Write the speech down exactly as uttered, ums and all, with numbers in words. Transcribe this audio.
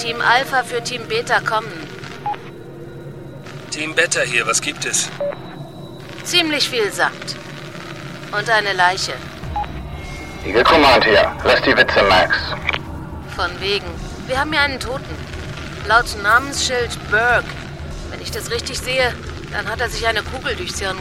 Team Alpha für Team Beta kommen. Team Beta hier, was gibt es? Ziemlich viel Sand. Und eine Leiche. Eagle Command hier. Lass die Witze, Max. Von wegen. Wir haben hier einen Toten. Laut Namensschild Burke. Wenn ich das richtig sehe, dann hat er sich eine Kugel durchs Hirn